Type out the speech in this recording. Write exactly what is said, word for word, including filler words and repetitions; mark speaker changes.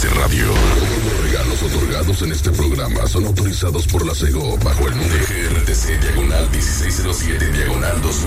Speaker 1: de radio. Los regalos otorgados en este programa son autorizados por la SEGO bajo el número G R T C diagonal dieciséis cero siete diagonal dos